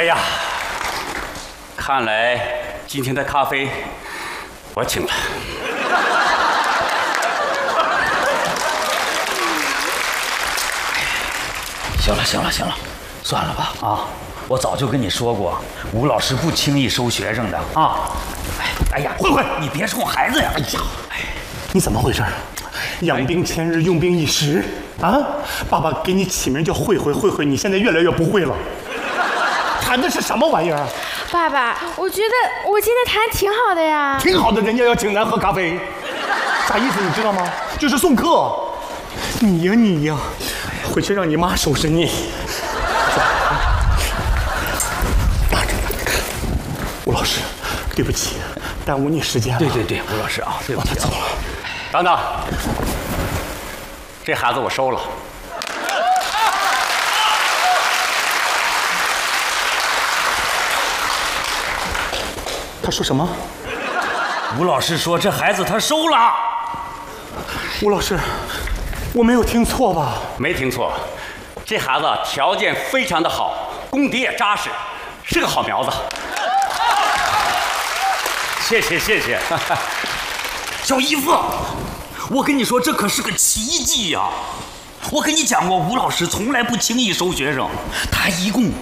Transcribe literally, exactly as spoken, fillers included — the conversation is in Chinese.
哎呀，看来今天的咖啡我请了。 行了，行了，行了，算了吧啊！我早就跟你说过，吴老师不轻易收学生的啊！哎，哎呀，慧慧，你别冲孩子呀！哎呀， 哎，你怎么回事？养兵千日，用兵一时啊！爸爸给你起名叫慧慧，慧慧，你现在越来越不会了。弹的是什么玩意儿？ 爸爸，我觉得我今天弹挺好的呀。 挺好的，人家要请咱喝咖啡，啥意思你知道吗？就是送客。你呀你呀，回去让你妈收拾你。吴老师，对不起，耽误你时间了。 对对对，吴老师啊，对不起。 走了。 等等，这孩子我收了。 他说什么？ 吴老师说这孩子他收了。 吴老师，我没有听错吧？ 没听错，这孩子条件非常的好，功底也扎实，是个好苗子。谢谢谢谢。 小姨夫，我跟你说，这可是个奇迹呀！我跟你讲过，吴老师从来不轻易收学生，他一共